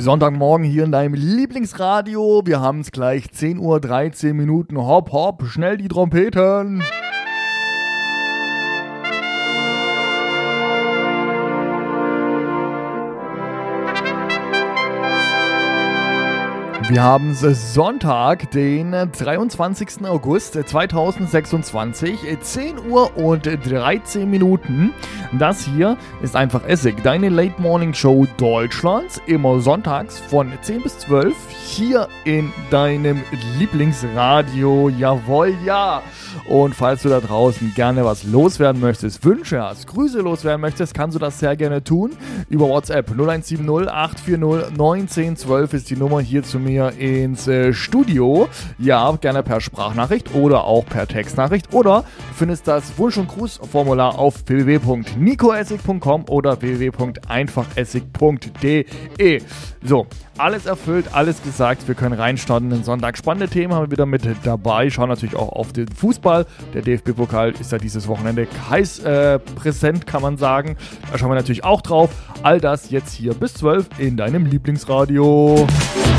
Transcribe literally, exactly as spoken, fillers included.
Sonntagmorgen hier in deinem Lieblingsradio. Wir haben es gleich zehn Uhr dreizehn Minuten. Hopp, hopp, schnell die Trompeten. Wir haben Sonntag, den dreiundzwanzigsten August zweitausendsechsundzwanzig, zehn Uhr und dreizehn Minuten. Das hier ist einfach Essig, deine Late Morning Show Deutschlands, immer sonntags von zehn bis zwölf, hier in deinem Lieblingsradio. Jawohl, ja! Und falls du da draußen gerne was loswerden möchtest, Wünsche hast, Grüße loswerden möchtest, kannst du das sehr gerne tun. Über WhatsApp null eins sieben null acht vier null neun eins null zwölf ist die Nummer hier zu mir ins äh, Studio. Ja, gerne per Sprachnachricht oder auch per Textnachricht. Oder du findest das Wunsch- und Grußformular auf w w w punkt nicoessig punkt com oder w w w punkt einfachessig punkt d e. So, alles erfüllt, alles gesagt. Wir können reinstarten in den Sonntag. Spannende Themen haben wir wieder mit dabei. Schauen natürlich auch auf den Fußball. Der D F B-Pokal ist ja dieses Wochenende heiß äh, präsent, kann man sagen. Da schauen wir natürlich auch drauf. All das jetzt hier bis zwölf in deinem Lieblingsradio.